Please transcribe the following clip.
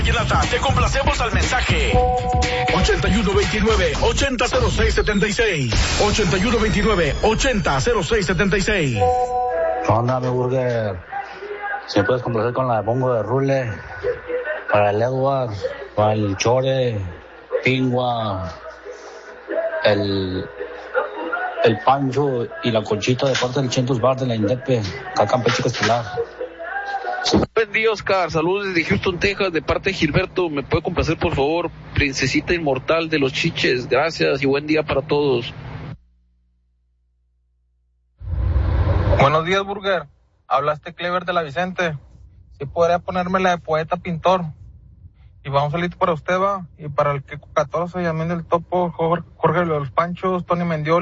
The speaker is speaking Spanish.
Te complacemos al mensaje 8129-800676 8129-800676. ¿Qué onda, mi burger? Si me puedes complacer con la bongo de Rule, para el Edward, para el Chore, Pingua, el Pancho y la Conchita de parte del Chentus Bar de la Indepe, acá Campeche Estelar. Buen día, Oscar. Saludos desde Houston, Texas, de parte de Gilberto. ¿Me puede complacer, por favor, Princesita Inmortal de los Chiches? Gracias y buen día para todos. Buenos días, Burger. Hablaste Clever de la Vicente. Sí podría ponerme la de Poeta Pintor. Y vamos solito para usted, va. Y para el Keko 14, Yamín del Topo, Jorge de los Panchos, Tony Mendiola.